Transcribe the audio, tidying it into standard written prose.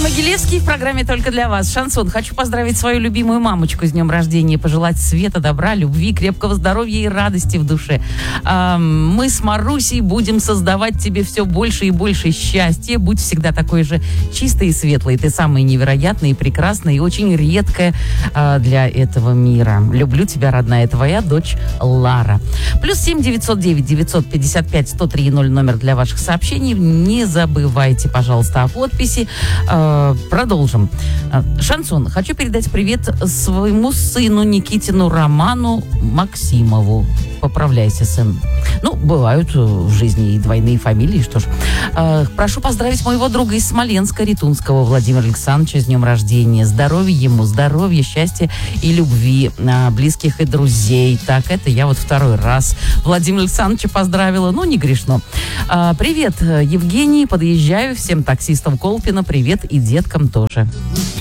Могилевский в программе «Только для вас». Шансон. Хочу поздравить свою любимую мамочку с днем рождения, пожелать света, добра, любви, крепкого здоровья и радости в душе. Мы с Марусей будем создавать тебе все больше и больше счастья. Будь всегда такой же чистой и светлой. Ты самая невероятная и прекрасная, и очень редкая для этого мира. Люблю тебя, родная, твоя дочь Лара. +7 909 955 103 0 номер для ваших сообщений. Не забывайте, пожалуйста, о подписи. Продолжим. Шансон. Хочу передать привет своему сыну Никитину Роману Максимову. Поправляйся, сын. Ну, бывают в жизни и двойные фамилии, что ж. Прошу поздравить моего друга из Смоленска, Ритунского, Владимира Александровича, с днем рождения. Здоровья ему, здоровья, счастья и любви, близких и друзей. Так, это я вот второй раз Владимира Александровича поздравила. Ну, не грешно. Привет, Евгений, подъезжаю. Всем таксистам Колпино привет и деткам тоже.